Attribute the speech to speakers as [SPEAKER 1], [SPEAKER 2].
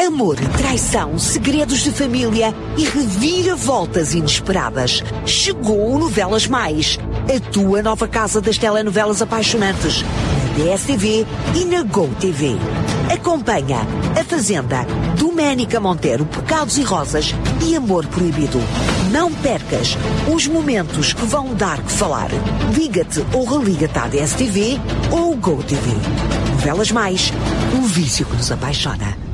[SPEAKER 1] Amor, traição, segredos de família e reviravoltas inesperadas. Chegou o Novelas Mais, a tua nova casa das telenovelas apaixonantes, na DSTV e na GoTV. Acompanha A Fazenda, Doménica Monteiro, Pecados e Rosas e Amor Proibido. Não percas os momentos que vão dar que falar. Liga-te ou religa-te à DSTV ou GoTV. Novelas Mais, um vício que nos apaixona.